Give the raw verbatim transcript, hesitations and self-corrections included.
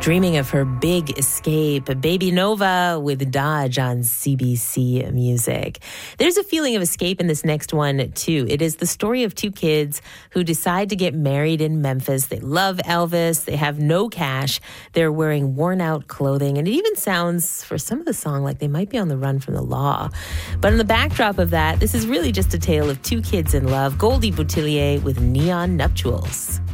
dreaming of her big escape. Baby Nova with Dodge on C B C Music. There's a feeling of escape in this next one, too. It is the story of two kids who decide to get married in Memphis. They love Elvis. They have no cash. They're wearing worn-out clothing. And it even sounds, for some of the song, like they might be on the run from the law. But in the backdrop of that, this is really just a tale of two kids in love. Goldie Boutillier with Neon Nuptials.